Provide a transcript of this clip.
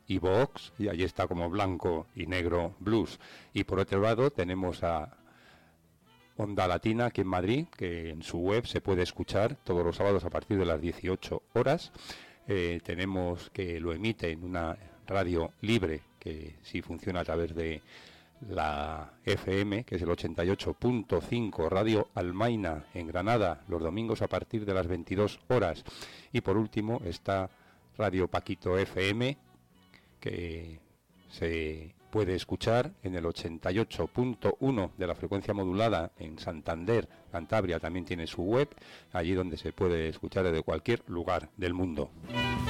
iVoox, y allí está como Blanco y Negro Blues. Y por otro lado tenemos a Onda Latina aquí en Madrid, que en su web se puede escuchar todos los sábados a partir de las 18 horas. Tenemos que lo emite en una radio libre, que sí funciona a través de la FM, que es el 88.5, Radio Almaina en Granada, los domingos a partir de las 22 horas. Y por último está Radio Paquito FM, que se puede escuchar en el 88.1 de la frecuencia modulada en Santander, Cantabria. También tiene su web, allí donde se puede escuchar desde cualquier lugar del mundo.